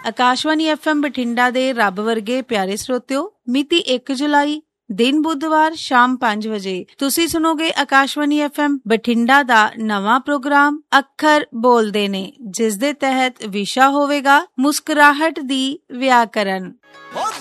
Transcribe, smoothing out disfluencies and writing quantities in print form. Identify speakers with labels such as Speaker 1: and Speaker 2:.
Speaker 1: Akashvani FM Bathinda ਦੇ ਰੱਬ ਵਰਗੇ ਪਿਆਰੇ ਸਰੋਤਿਓ, ਮਿਤੀ 1 ਜੁਲਾਈ ਦਿਨ ਬੁੱਧਵਾਰ ਸ਼ਾਮ 5 ਵਜੇ ਤੁਸੀਂ ਸੁਣੋਗੇ ਆਕਾਸ਼ਵਾਣੀ FM ਬਠਿੰਡਾ ਦਾ ਨਵਾਂ ਪ੍ਰੋਗਰਾਮ ਅੱਖਰ ਬੋਲਦੇ ਨੇ, ਜਿਸ ਦੇ ਤਹਿਤ ਵਿਸ਼ਾ ਹੋਵੇਗਾ ਮੁਸਕਰਾਹਟ ਦੀ ਵਿਆਕਰਨ।